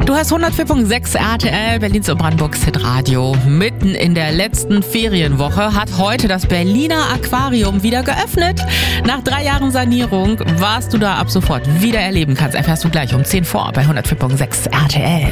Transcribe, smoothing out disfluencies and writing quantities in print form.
Du hast 104.6 RTL, Berlins und Brandenburgs Hitradio. Mitten in der letzten Ferienwoche hat heute das Berliner Aquarium wieder geöffnet. Nach 3 Jahren Sanierung, was du da ab sofort wieder erleben kannst, erfährst du gleich um 10 vor bei 104.6 RTL.